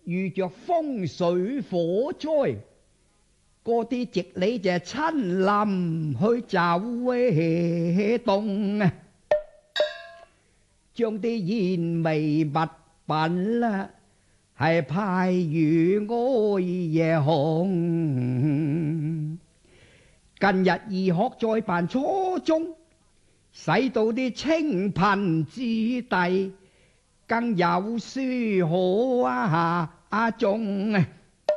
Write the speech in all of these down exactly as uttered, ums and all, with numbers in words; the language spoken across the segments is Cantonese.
遇着風水火災，嗰啲直理就親臨去走動啊，將啲煙味物品啦，係派於哀夜紅。近日義學再辦初中，使到啲清貧子弟更有書可啊啊種啊！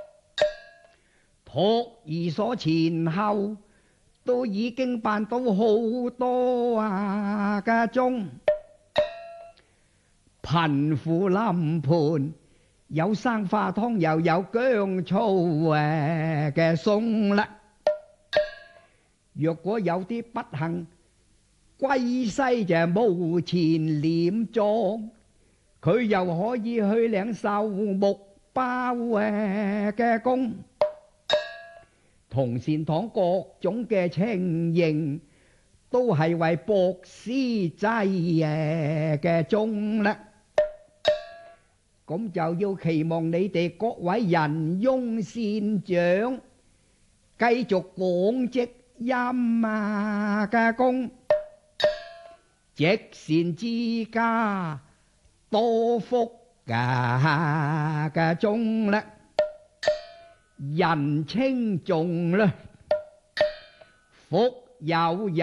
托兒所前後都已經辦到好多啊家中，貧苦臨盤有生花湯又有薑醋誒嘅餸啦。若果有啲不幸歸西就無錢殮葬，佢又可以去領壽木包誒嘅工，同善堂各種嘅情形都係為博施濟誒嘅眾啦。咁就要期望你哋各位仁翁善長繼續廣積陰啊嘅功，積善之家多福啊嘅眾啦，人稱重啦，福有有。